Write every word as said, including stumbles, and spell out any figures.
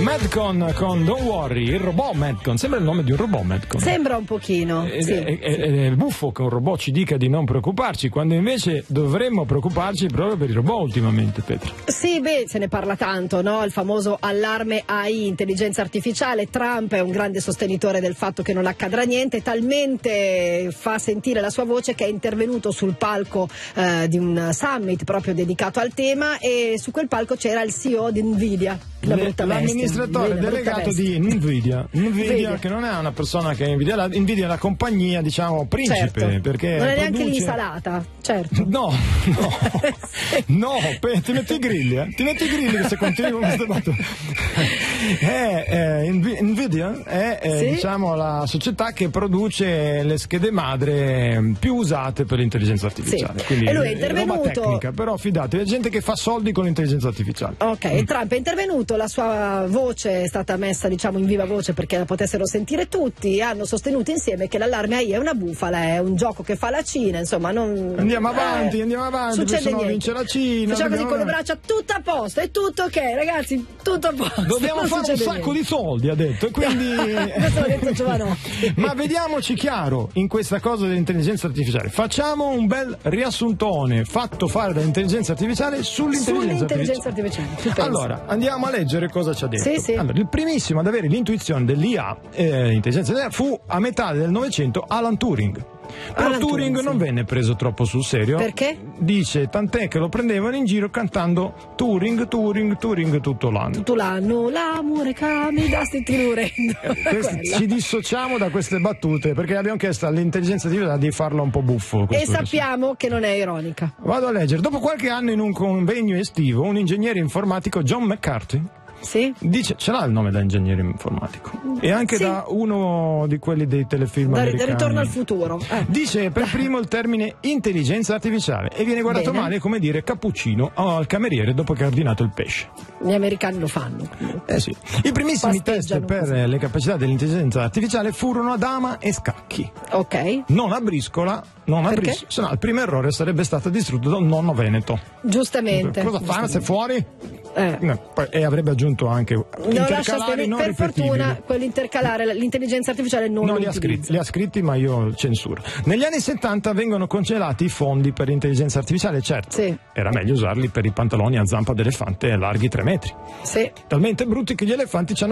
Madcon con Don't Worry, il robot Madcon, sembra il nome di un robot Madcon. Sembra un pochino, È, sì. è, è, è buffo che un robot ci dica di non preoccuparci, quando invece dovremmo preoccuparci proprio per i robot ultimamente, Petra. Sì, beh, se ne parla tanto, no? Il famoso allarme A I, intelligenza artificiale. Trump è un grande sostenitore del fatto che non accadrà niente, talmente fa sentire la sua voce che è intervenuto sul palco eh, di un summit proprio dedicato al tema, e su quel palco c'era il C E O di Nvidia. La Le, brutta bestia. l'amministratore Nvidia, delegato bestia. di Nvidia. Nvidia, Nvidia, che non è una persona che invidia, la, Nvidia è la compagnia, diciamo, principe, certo. perché non è produce... neanche l'insalata, certo. No, no, no, pe, ti metti i grilli, eh? Ti metti i grilli se continui con questo battuto. È, è, Nvidia è, è sì? diciamo la società che produce le schede madre più usate per l'intelligenza artificiale. Sì. Quindi E lui è è intervenuto. roba tecnica, però fidatevi, è gente che fa soldi con l'intelligenza artificiale. Ok, mm. Trump è intervenuto, la sua voce è stata messa, diciamo, in viva voce perché la potessero sentire tutti. Hanno sostenuto insieme che l'allarme A I è una bufala, è un gioco che fa la Cina, insomma, non... Andiamo avanti, eh, andiamo avanti, succede se no niente. vince la Cina. Facciamo così dobbiamo... con le braccia, tutto a posto, è tutto ok, ragazzi, tutto a posto. Dobbiamo non fare un sacco niente. di soldi, ha detto, e quindi... Questo l'ha detto Giovanotti. Ma vediamoci chiaro in questa cosa dell'intelligenza artificiale. Facciamo un bel riassuntone fatto fare dall'intelligenza artificiale sull'intelligenza, sull'intelligenza artificiale. artificiale. Allora, andiamo a leggere cosa ci ha detto. Sì, sì. Allora, il primissimo ad avere l'intuizione dell'I A, eh, intelligenza artificiale, fu a metà del Novecento Alan Turing. Però Alan Turing, Turing, non sì. venne preso troppo sul serio. Perché? Dice, tant'è che lo prendevano in giro cantando Turing, Turing, Turing tutto l'anno. Tutto l'anno, l'amore cambia, sti tirurendo. Ci dissociamo da queste battute perché abbiamo chiesto all'intelligenza artificiale di farla un po' buffo. E sappiamo che non è ironica. Vado a leggere. Dopo qualche anno in un convegno estivo, un ingegnere informatico, John McCarthy, sì? dice, ce l'ha il nome da ingegnere informatico e anche sì. da uno di quelli dei telefilm da, americani. da Ritorno al futuro. Eh. Dice per primo il termine intelligenza artificiale e viene guardato Bene. male come dire cappuccino al cameriere dopo che ha ordinato il pesce. Gli americani lo fanno. Eh sì. I primissimi test Pasteggiano per così. le capacità dell'intelligenza artificiale furono a dama e scacchi. Ok. Non a briscola, non a Perché? briscola, se no il primo errore sarebbe stato distrutto da un nonno veneto. Giustamente. Cosa fa? Se fuori? Eh. No, poi- e avrebbe aggiunto anche Non lascia intercalari stare, non per ripetibili. fortuna quell'intercalare, l'intelligenza artificiale non No, lo li ha, utilizza. scritti, li ha scritti, ma io censuro. Negli anni settanta vengono congelati i fondi per l'intelligenza artificiale, certo. Sì. Era meglio usarli per i pantaloni a zampa d'elefante larghi tre metri. Sì. Talmente brutti che gli elefanti ci hanno